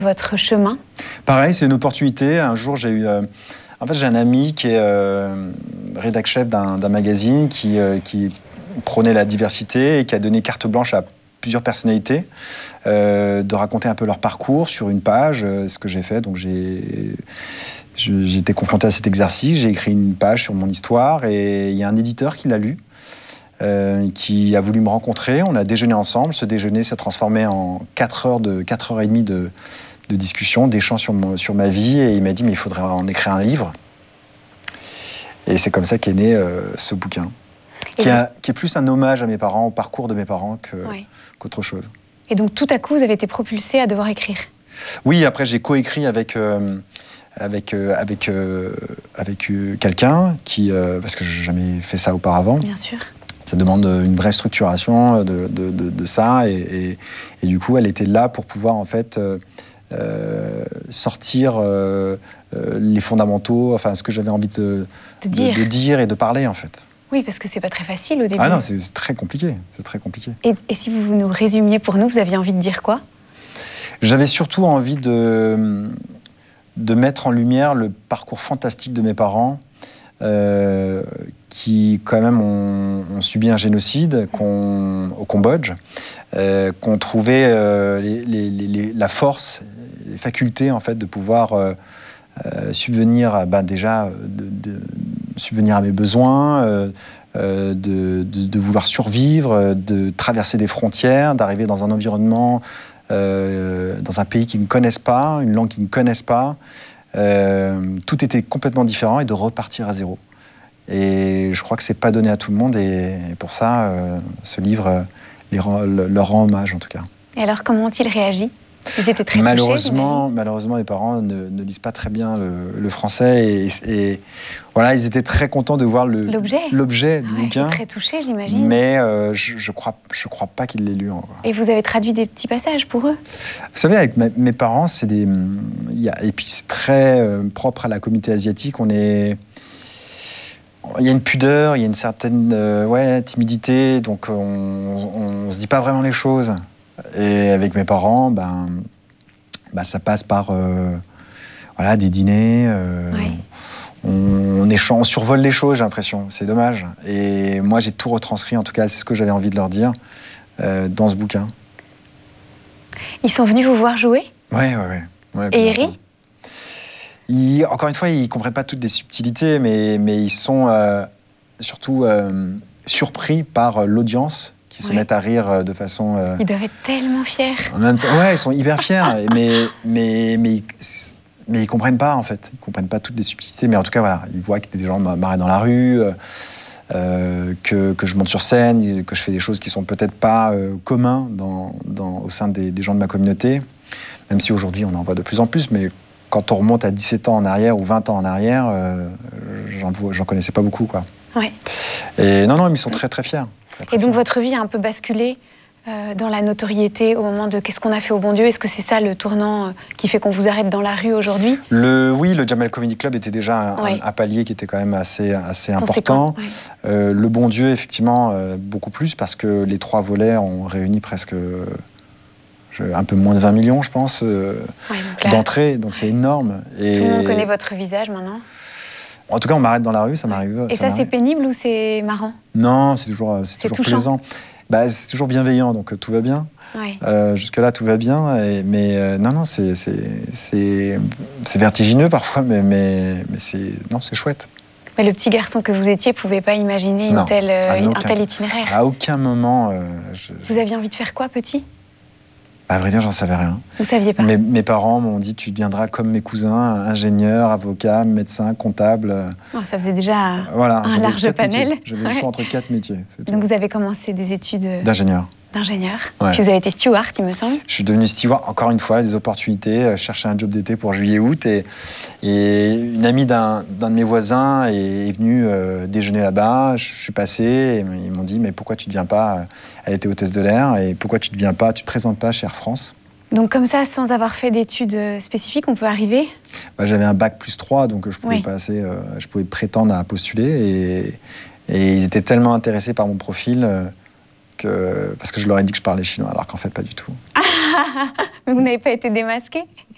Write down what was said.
votre chemin? Pareil, c'est une opportunité. Un jour, j'ai eu... En fait, j'ai un ami qui est rédac-chef d'un magazine qui prônait la diversité et qui a donné carte blanche à plusieurs personnalités de raconter un peu leur parcours sur une page, ce que j'ai fait. Donc j'ai été confronté à cet exercice, j'ai écrit une page sur mon histoire et il y a un éditeur qui l'a lu, qui a voulu me rencontrer. On a déjeuné ensemble. Ce déjeuner s'est transformé en 4 heures et demie de discussion, d'échange sur ma vie, et il m'a dit mais il faudrait en écrire un livre. Et c'est comme ça qu'est né ce bouquin, qui est plus un hommage à mes parents, au parcours de mes parents qu'autre chose. Et donc tout à coup vous avez été propulsé à devoir écrire? Oui, après j'ai coécrit avec quelqu'un parce que je n'ai jamais fait ça auparavant. Bien sûr. Ça demande une vraie structuration de ça, et du coup elle était là pour pouvoir en fait sortir les fondamentaux, enfin ce que j'avais envie de dire et de parler en fait. Oui, parce que c'est pas très facile au début. Ah non, c'est très compliqué, c'est très compliqué. Et si vous nous résumiez pour nous, vous aviez envie de dire quoi? J'avais surtout envie de mettre en lumière le parcours fantastique de mes parents, qui quand même ont subi un génocide au Cambodge, qu'ont trouvé la force, les facultés en fait de pouvoir subvenir subvenir à mes besoins, de vouloir survivre, de traverser des frontières, d'arriver dans un environnement, dans un pays qu'ils ne connaissent pas, une langue qu'ils ne connaissent pas. Tout était complètement différent, et de repartir à zéro. Et je crois que c'est pas donné à tout le monde, et pour ça, ce livre leur rend hommage en tout cas. Et alors, comment ont-ils réagi? Ils étaient très malheureusement, mes parents ne lisent pas très bien le français, et voilà, ils étaient très contents de voir l'objet du bouquin. Très touchés, j'imagine. Mais je crois pas qu'ils l'aient lu encore. Et vous avez traduit des petits passages pour eux? Vous savez, avec mes parents, et puis c'est très propre à la communauté asiatique. Il y a une pudeur, il y a une certaine timidité, donc on se dit pas vraiment les choses. Et avec mes parents, ça passe par des dîners. On survole les choses, j'ai l'impression. C'est dommage. Et moi, j'ai tout retranscrit, en tout cas, c'est ce que j'avais envie de leur dire dans ce bouquin. Ils sont venus vous voir jouer? Oui. Et ils rient? Encore une fois, ils ne comprennent pas toutes les subtilités, mais ils sont surtout surpris par l'audience, qui se mettent à rire de façon... Ils doivent être tellement fiers. En même temps, ils sont hyper fiers, mais ils comprennent pas, en fait. Ils comprennent pas toutes les subtilités, mais en tout cas, voilà, ils voient que des gens m'arrêtent dans la rue, que je monte sur scène, que je fais des choses qui sont peut-être pas communes au sein des gens de ma communauté, même si aujourd'hui, on en voit de plus en plus, mais quand on remonte à 17 ans en arrière ou 20 ans en arrière, j'en connaissais pas beaucoup, quoi. Ouais. Et non, ils sont très, très fiers. Et donc votre vie a un peu basculé dans la notoriété au moment de qu'est-ce qu'on a fait au bon Dieu? Est-ce que c'est ça le tournant qui fait qu'on vous arrête dans la rue aujourd'hui? Oui, le Jamel Comedy Club était déjà un palier qui était quand même assez important. Le bon Dieu, effectivement, beaucoup plus, parce que les 3 volets ont réuni presque un peu moins de 20 millions, je pense, d'entrées. Donc c'est énorme. Et tout le monde connaît votre visage maintenant? En tout cas, on m'arrête dans la rue, ça m'arrive. Et ça c'est pénible ou c'est marrant? Non, c'est toujours plaisant. C'est toujours bienveillant, donc tout va bien. Jusque-là, tout va bien. Mais c'est vertigineux parfois, mais c'est chouette. Mais le petit garçon que vous étiez ne pouvait pas imaginer un tel itinéraire? À aucun moment. Vous aviez envie de faire quoi, petit? À vrai dire, j'en savais rien. Vous saviez pas? Mes parents m'ont dit, tu deviendras comme mes cousins, ingénieur, avocat, médecin, comptable. Ça faisait déjà un large panel. J'avais le choix entre 4 métiers. Donc vous avez commencé des études d'ingénieur. Puis vous avez été steward, il me semble. Je suis devenu steward, encore une fois, des opportunités, chercher un job d'été pour juillet-août. Et une amie d'un de mes voisins est venue déjeuner là-bas. Je suis passé, et ils m'ont dit, mais pourquoi tu ne viens pas? Elle était hôtesse de l'air, et pourquoi tu ne viens pas, tu ne te présentes pas chez Air France? Donc comme ça, sans avoir fait d'études spécifiques, on peut arriver? J'avais un bac +3, donc je pouvais passer, je pouvais prétendre à postuler. Et ils étaient tellement intéressés par mon profil... parce que je leur ai dit que je parlais chinois, alors qu'en fait, pas du tout. Mais vous n'avez pas été démasqué?